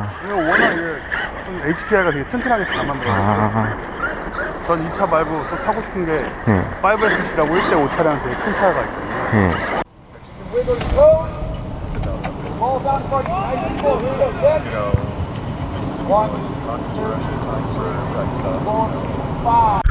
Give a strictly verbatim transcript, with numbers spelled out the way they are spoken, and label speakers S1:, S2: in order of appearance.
S1: 이거 워낙 이게 에이치피아이가 되게 튼튼하게 잘 만들어요.
S2: 아,
S1: 전 이 차 말고 또 타고 싶은 게
S2: 네.
S1: 파이브 에스씨라고 일 대 오 차량 되게 큰 차가 있거든요.
S2: 네.
S3: One, two, three, four, five.